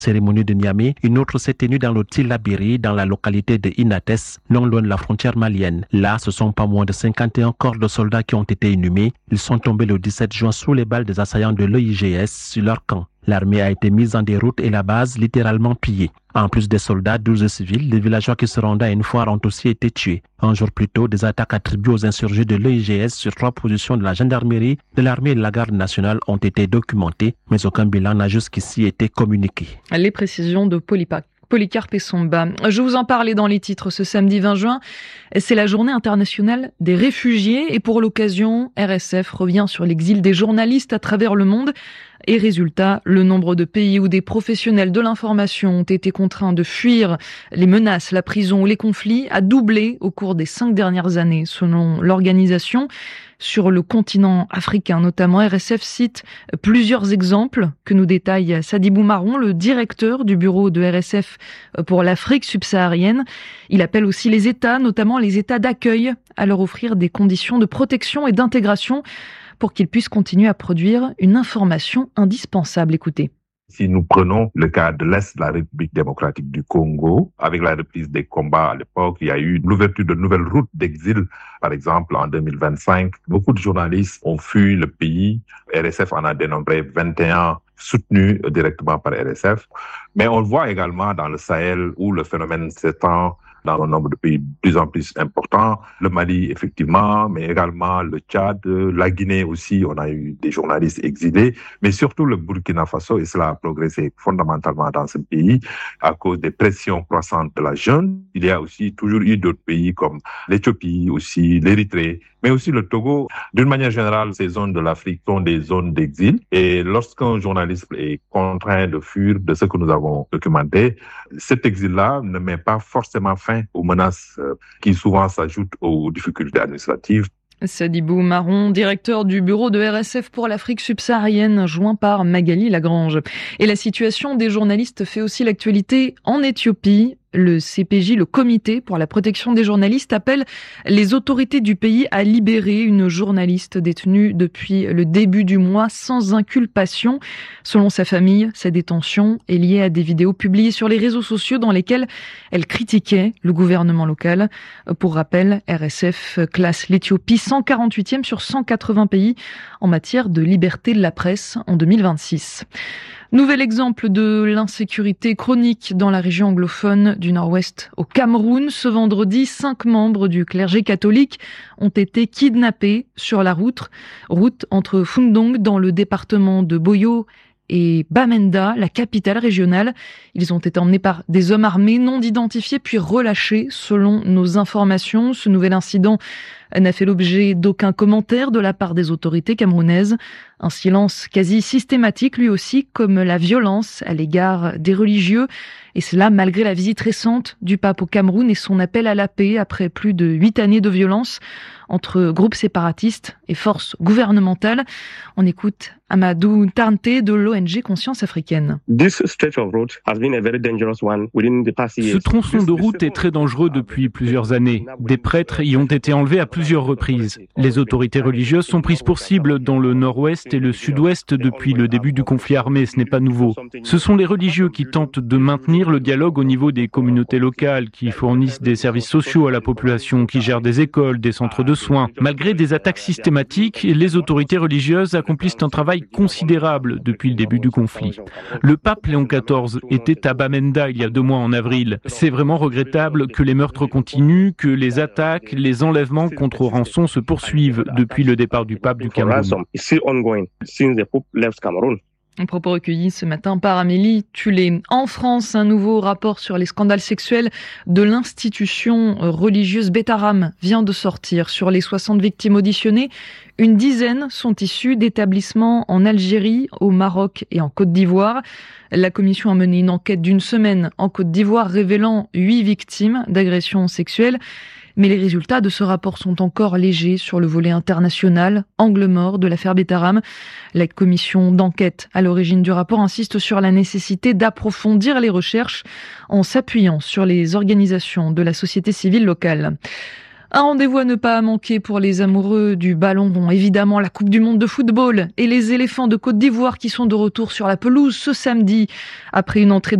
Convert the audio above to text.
Cérémonie de Niamey, une autre s'est tenue dans le Tillabéri, dans la localité de Inates, non loin de la frontière malienne. Là, ce sont pas moins de 51 corps de soldats qui ont été inhumés. Ils sont tombés le 17 juin sous les balles des assaillants de l'EIGS sur leur camp. L'armée a été mise en déroute et la base littéralement pillée. En plus des soldats, 12 civils, les villageois qui se rendaient à une foire ont aussi été tués. Un jour plus tôt, des attaques attribuées aux insurgés de l'EIGS sur 3 positions de la gendarmerie, de l'armée et de la garde nationale ont été documentées, mais aucun bilan n'a jusqu'ici été communiqué. Les précisions de Polycarpe Essomba. Je vous en parlais dans les titres ce samedi 20 juin. C'est la journée internationale des réfugiés et pour l'occasion, RSF revient sur l'exil des journalistes à travers le monde. Et résultat, le nombre de pays où des professionnels de l'information ont été contraints de fuir les menaces, la prison ou les conflits a doublé au cours des 5 dernières années, selon l'organisation. Sur le continent africain notamment, RSF cite plusieurs exemples que nous détaille Sadibou Marron, le directeur du bureau de RSF pour l'Afrique subsaharienne. Il appelle aussi les États, notamment les États d'accueil, à leur offrir des conditions de protection et d'intégration pour qu'ils puissent continuer à produire une information indispensable. Écoutez. Si nous prenons le cas de l'Est de la République démocratique du Congo, avec la reprise des combats à l'époque, il y a eu l'ouverture de nouvelles routes d'exil. Par exemple, en 2025, beaucoup de journalistes ont fui le pays. RSF en a dénombré 21 soutenus directement par RSF. Mais on le voit également dans le Sahel où le phénomène s'étend dans un nombre de pays de plus en plus important. Le Mali, effectivement, mais également le Tchad, la Guinée aussi, on a eu des journalistes exilés, mais surtout le Burkina Faso, et cela a progressé fondamentalement dans ce pays à cause des pressions croissantes de la jeune. Il y a aussi toujours eu d'autres pays comme l'Éthiopie aussi, l'Érythrée, mais aussi le Togo. D'une manière générale, ces zones de l'Afrique sont des zones d'exil. Et lorsqu'un journaliste est contraint de fuir de ce que nous avons documenté, cet exil-là ne met pas forcément fin aux menaces qui souvent s'ajoutent aux difficultés administratives. Sadibou Marron, directeur du bureau de RSF pour l'Afrique subsaharienne, joint par Magali Lagrange. Et la situation des journalistes fait aussi l'actualité en Éthiopie. Le CPJ, le Comité pour la protection des journalistes, appelle les autorités du pays à libérer une journaliste détenue depuis le début du mois sans inculpation. Selon sa famille, sa détention est liée à des vidéos publiées sur les réseaux sociaux dans lesquelles elle critiquait le gouvernement local. Pour rappel, RSF classe l'Éthiopie 148e sur 180 pays en matière de liberté de la presse en 2026. Nouvel exemple de l'insécurité chronique dans la région anglophone du Nord-Ouest au Cameroun. Ce vendredi, 5 membres du clergé catholique ont été kidnappés sur la route entre Fundong dans le département de Boyo et Bamenda, la capitale régionale. Ils ont été emmenés par des hommes armés non identifiés puis relâchés selon nos informations. Ce nouvel incident n'a fait l'objet d'aucun commentaire de la part des autorités camerounaises. Un silence quasi systématique lui aussi, comme la violence à l'égard des religieux. Et cela malgré la visite récente du pape au Cameroun et son appel à la paix après plus de 8 années de violence entre groupes séparatistes et forces gouvernementales. On écoute Amadou Tante de l'ONG Conscience africaine. Ce tronçon de route est très dangereux depuis plusieurs années. Des prêtres y ont été enlevés à plusieurs reprises. Les autorités religieuses sont prises pour cible dans le nord-ouest et le sud-ouest depuis le début du conflit armé. Ce n'est pas nouveau. Ce sont les religieux qui tentent de maintenir le dialogue au niveau des communautés locales, qui fournissent des services sociaux à la population, qui gèrent des écoles, des centres de soins. Malgré des attaques systématiques, les autorités religieuses accomplissent un travail considérable depuis le début du conflit. Le pape Léon XIV était à Bamenda il y a 2 mois en avril. C'est vraiment regrettable que les meurtres continuent, que les attaques, les enlèvements contre rançon se poursuivent depuis le départ du pape du Cameroun. Un propos recueilli ce matin par Amélie Tulé. En France, un nouveau rapport sur les scandales sexuels de l'institution religieuse Beth Haram vient de sortir. Sur les 60 victimes auditionnées, une dizaine sont issues d'établissements en Algérie, au Maroc et en Côte d'Ivoire. La commission a mené une enquête d'1 semaine en Côte d'Ivoire révélant 8 victimes d'agressions sexuelles. Mais les résultats de ce rapport sont encore légers sur le volet international, angle mort de l'affaire Beth Haram. La commission d'enquête à l'origine du rapport insiste sur la nécessité d'approfondir les recherches en s'appuyant sur les organisations de la société civile locale. Un rendez-vous à ne pas manquer pour les amoureux du ballon. Bon, évidemment, la Coupe du Monde de football et les éléphants de Côte d'Ivoire qui sont de retour sur la pelouse ce samedi après une entrée